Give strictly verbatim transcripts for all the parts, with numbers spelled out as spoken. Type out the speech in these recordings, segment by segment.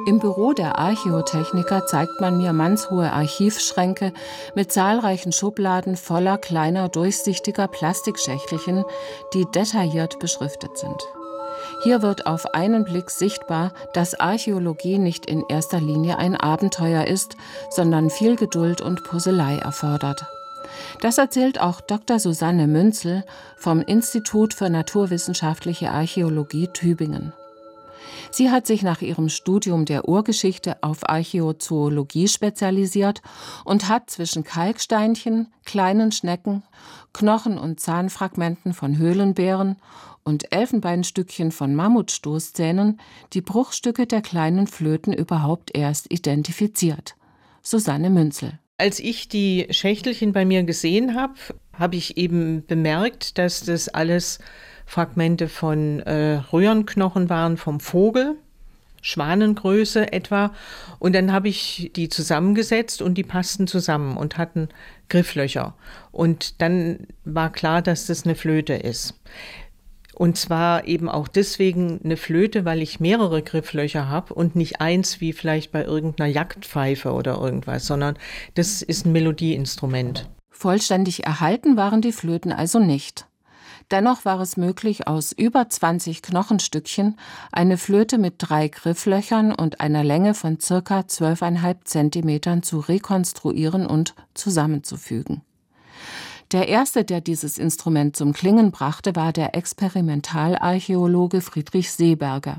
Im Büro der Archäotechniker zeigt man mir mannshohe Archivschränke mit zahlreichen Schubladen voller kleiner, durchsichtiger Plastikschächtelchen, die detailliert beschriftet sind. Hier wird auf einen Blick sichtbar, dass Archäologie nicht in erster Linie ein Abenteuer ist, sondern viel Geduld und Puzzelei erfordert. Das erzählt auch Doktor Susanne Münzel vom Institut für naturwissenschaftliche Archäologie Tübingen. Sie hat sich nach ihrem Studium der Urgeschichte auf Archäozoologie spezialisiert und hat zwischen Kalksteinchen, kleinen Schnecken, Knochen- und Zahnfragmenten von Höhlenbären und Elfenbeinstückchen von Mammutstoßzähnen die Bruchstücke der kleinen Flöten überhaupt erst identifiziert. Susanne Münzel. Als ich die Schächtelchen bei mir gesehen habe, habe ich eben bemerkt, dass das alles Fragmente von äh, Röhrenknochen waren vom Vogel, Schwanengröße etwa. Und dann habe ich die zusammengesetzt und die passten zusammen und hatten Grifflöcher. Und dann war klar, dass das eine Flöte ist. Und zwar eben auch deswegen eine Flöte, weil ich mehrere Grifflöcher habe und nicht eins wie vielleicht bei irgendeiner Jagdpfeife oder irgendwas, sondern das ist ein Melodieinstrument. Vollständig erhalten waren die Flöten also nicht. Dennoch war es möglich, aus über zwanzig Knochenstückchen eine Flöte mit drei Grifflöchern und einer Länge von circa zwölf Komma fünf Zentimetern zu rekonstruieren und zusammenzufügen. Der erste, der dieses Instrument zum Klingen brachte, war der Experimentalarchäologe Friedrich Seeberger.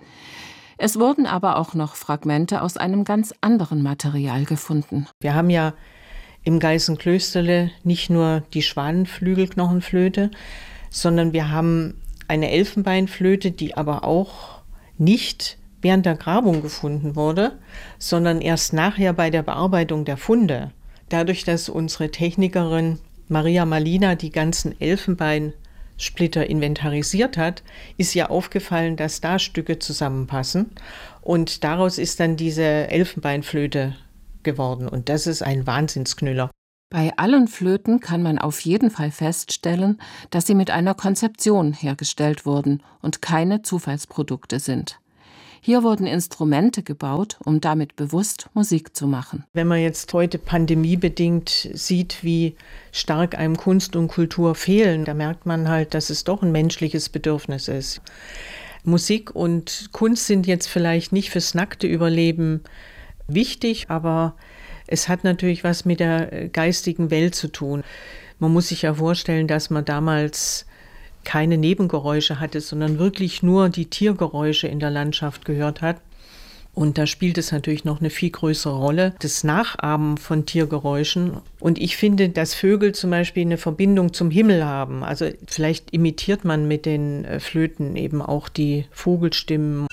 Es wurden aber auch noch Fragmente aus einem ganz anderen Material gefunden. Wir haben ja im Geißenklösterle nicht nur die Schwanenflügelknochenflöte, sondern wir haben eine Elfenbeinflöte, die aber auch nicht während der Grabung gefunden wurde, sondern erst nachher bei der Bearbeitung der Funde. Dadurch, dass unsere Technikerin Maria Malina die ganzen Elfenbeinsplitter inventarisiert hat, ist ihr aufgefallen, dass da Stücke zusammenpassen. Und daraus ist dann diese Elfenbeinflöte geworden. Und das ist ein Wahnsinnsknüller. Bei allen Flöten kann man auf jeden Fall feststellen, dass sie mit einer Konzeption hergestellt wurden und keine Zufallsprodukte sind. Hier wurden Instrumente gebaut, um damit bewusst Musik zu machen. Wenn man jetzt heute pandemiebedingt sieht, wie stark einem Kunst und Kultur fehlen, da merkt man halt, dass es doch ein menschliches Bedürfnis ist. Musik und Kunst sind jetzt vielleicht nicht fürs nackte Überleben wichtig, aber es hat natürlich was mit der geistigen Welt zu tun. Man muss sich ja vorstellen, dass man damals keine Nebengeräusche hatte, sondern wirklich nur die Tiergeräusche in der Landschaft gehört hat. Und da spielt es natürlich noch eine viel größere Rolle, das Nachahmen von Tiergeräuschen. Und ich finde, dass Vögel zum Beispiel eine Verbindung zum Himmel haben. Also vielleicht imitiert man mit den Flöten eben auch die Vogelstimmen.